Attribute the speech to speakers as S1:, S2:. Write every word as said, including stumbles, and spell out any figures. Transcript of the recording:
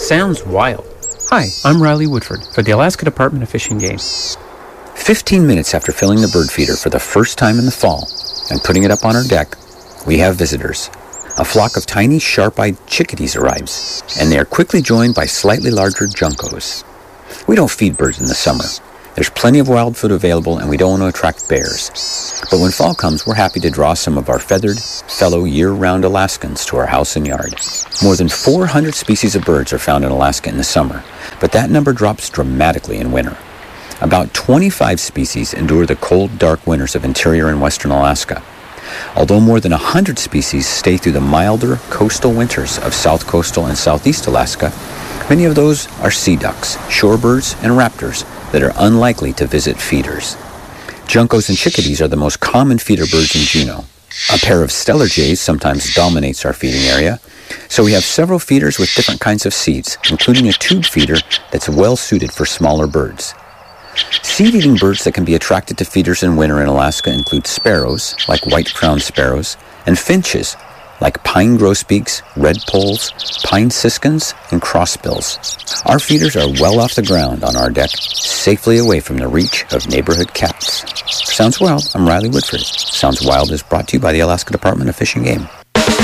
S1: Sounds wild. Hi, I'm Riley Woodford for the Alaska Department of Fish and Game.
S2: Fifteen minutes after filling the bird feeder for the first time in the fall and putting it up on our deck, we have visitors. A flock of tiny, sharp-eyed chickadees arrives, and they are quickly joined by slightly larger juncos. We don't feed birds in the summer. There's plenty of wild food available, and we don't want to attract bears. But when fall comes, we're happy to draw some of our feathered, fellow year-round Alaskans to our house and yard. More than four hundred species of birds are found in Alaska in the summer, but that number drops dramatically in winter. About twenty-five species endure the cold, dark winters of interior and western Alaska. Although more than one hundred species stay through the milder coastal winters of south coastal and southeast Alaska, many of those are sea ducks, shorebirds, and raptors that are unlikely to visit feeders. Juncos and chickadees are the most common feeder birds in Juneau. A pair of stellar jays sometimes dominates our feeding area, so we have several feeders with different kinds of seeds, including a tube feeder that's well suited for smaller birds. Seed-eating birds that can be attracted to feeders in winter in Alaska include sparrows, like white-crowned sparrows, and finches, like pine grosbeaks, redpolls, pine siskins, and crossbills. Our feeders are well off the ground on our deck, safely away from the reach of neighborhood cats. For Sounds Wild, I'm Riley Woodford. Sounds Wild is brought to you by the Alaska Department of Fish and Game.